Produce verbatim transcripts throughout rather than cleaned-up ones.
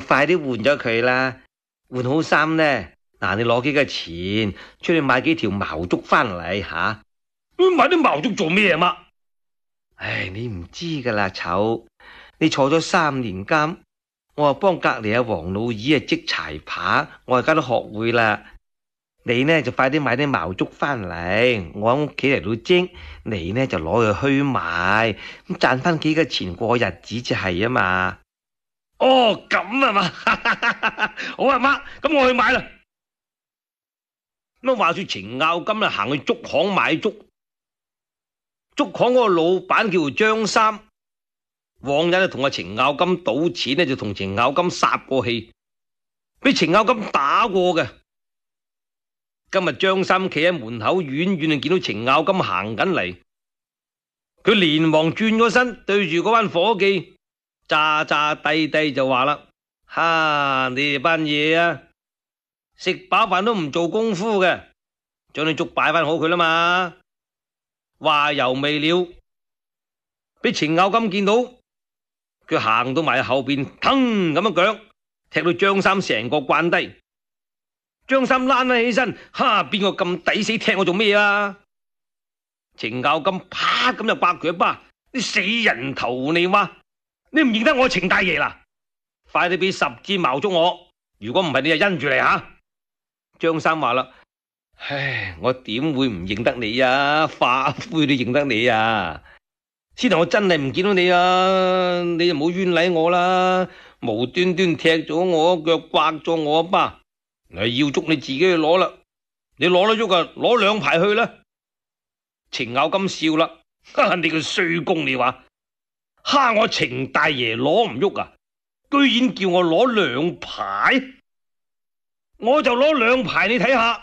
快啲換咗佢啦。換好衫呢，嗱，你攞幾個錢出去買幾條茅竹翻嚟吓。 買啲茅竹做咩啊？媽， 唉，你唔知噶啦，醜，你坐咗三年監，我啊幫隔籬阿黃老二啊織柴扒，我而家都學會啦。你呢就快啲買啲茅竹翻嚟，我喺屋企嚟到蒸，你呢就攞去墟賣，咁賺翻幾個錢過日子就係啊嘛。 哦，咁啊嘛，好啊媽，咁我去買啦。咁話說程咬金啊行去竹行買竹，竹行嗰個老闆叫做張三，往日啊同阿程咬金賭錢呢，就同程咬金殺過氣，俾程咬金打過嘅。今日張三企喺門口，遠遠就見到程咬金行緊嚟，佢連忙轉咗身，對住嗰班伙計詐詐低低就話啦：哈，你哋班嘢啊，食飽飯都唔做功夫嘅，將你竹擺翻好佢啦嘛。話猶未了，俾程咬金見到，佢行到埋後邊，騰咁一腳踢到張三成個慣低。張三躝翻起身，哈！邊個咁抵死踢我做咩啊？程咬金啪咁就刮佢一巴，你死人頭你話，你唔認得我程大爺啦？快啲俾十支茅竹我，如果唔係你就因住嚟吓。張三話啦：唉，我點會唔認得你啊？化灰都認得你啊！先頭我真係唔見到你啊，你就唔好冤枉我啦，無端端踢咗我一腳，刮咗我一巴。要捉你自己去攞啦，你攞得喐啊，攞兩排去啦。程咬金笑啦，你個衰公，你話蝦我程大爺攞唔喐啊，居然叫我攞兩排，我就攞兩排你睇下。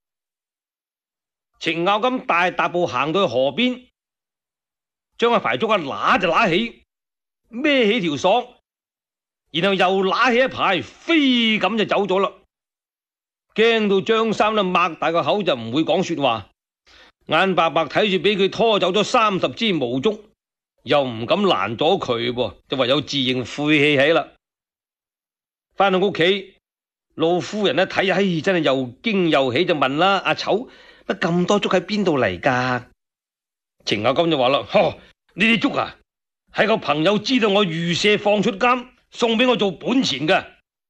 程咬金大踏步行到去河邊，將一排竹一揦就揦起，孭起條索，然後又揦起一排，飛咁就走咗啦。驚到張三啦，擘大個口就唔會講說話，眼白白睇住俾佢拖走咗三十支毛竹，又唔敢攔咗佢噃，就唯有自認晦氣起啦。翻到屋企，老夫人一睇，唉，真係又驚又喜，就問啦：阿丑，乜咁多竹喺邊度嚟噶？程咬金就話啦：呵，呢啲竹啊，係個朋友知道我預赦放出監，送俾我做本錢噶。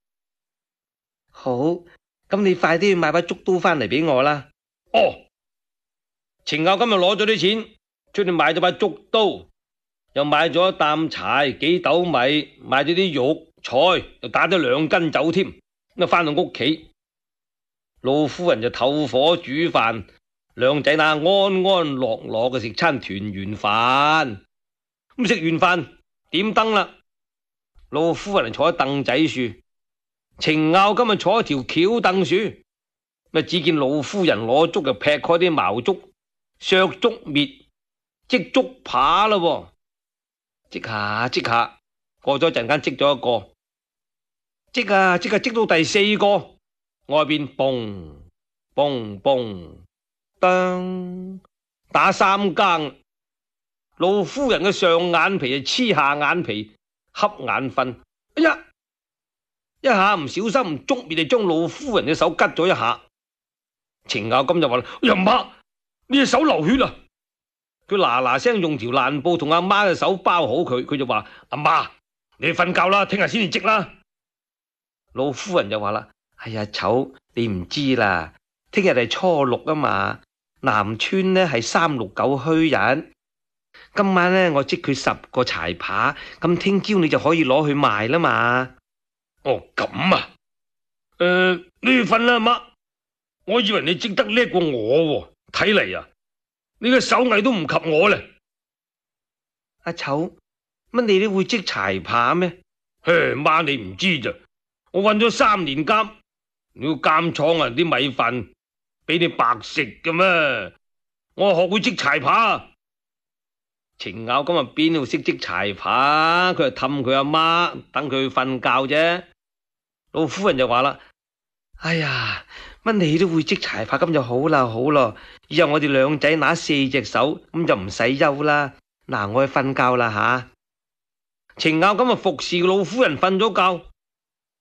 好。咁你快啲去買把竹刀翻嚟俾我啦。 哦，程咬金就攞咗啲錢出去買咗把竹刀，又買咗一擔柴、幾斗米，買咗啲肉菜，又打咗兩斤酒添。咁啊，翻到屋企，老夫人就透火煮飯，兩仔乸安安樂樂嘅食餐團圓飯。咁食完飯點燈啦，老夫人坐喺凳仔樹。程咬金啊坐喺條轎凳樹，咪只見老夫人攞竹就劈開啲茅竹，削竹篾，織竹耙啦，織下織下，過咗陣間織咗一個，織啊織啊織到第四個，外邊嘣嘣嘣，當打三更，老夫人嘅上眼皮就黐下眼皮，瞌眼瞓，哎呀！一下唔小心，竹篾就將老夫人嘅手拮咗一下。程咬金就話啦：哎呀媽，你隻手流血啦！佢嗱嗱聲用條爛布同阿媽嘅手包好佢，佢就話：阿媽，你瞓覺啦，聽日先至織啦。老夫人就話啦：哎呀，丑，你唔知啦，聽日係初六啊嘛，南村呢係三六九虛日，今晚呢我織佢十個柴扒，咁聽朝你就可以攞去賣啦嘛。哦，咁啊，誒、呃，你去瞓啦，阿媽。我以為你織得叻過我，睇嚟啊，你嘅手藝都唔及我咧。 阿丑，乜你都會織柴扒咩？ 嘿，媽，你唔知咋？我混咗三年監，你個監廠啊啲米飯俾你白食嘅咩？我學會織柴扒。程咬金啊邊度識織柴扒？佢係氹佢阿媽，等佢去瞓覺啫。老夫人就話啦： 哎呀，乜你都會織柴扒，咁就好啦，好咯。以後我哋兩仔拿四隻手，咁就唔使憂啦。嗱，我去瞓覺啦吓。 程咬金啊服侍老夫人瞓咗覺，